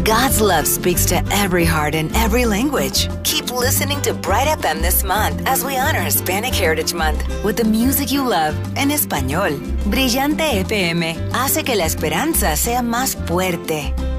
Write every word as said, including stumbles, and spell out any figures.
God's love speaks to every heart in every language. Keep listening to Bright F M this month as we honor Hispanic Heritage Month with the music you love en español. Brillante F M hace que la esperanza sea más fuerte.